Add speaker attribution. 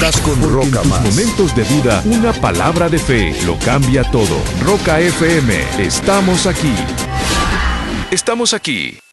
Speaker 1: Estás con
Speaker 2: Porque
Speaker 1: Roca
Speaker 2: en tus
Speaker 1: Más.
Speaker 2: momentos de duda, una palabra de fe lo cambia todo. Roca FM, estamos aquí. Estamos aquí.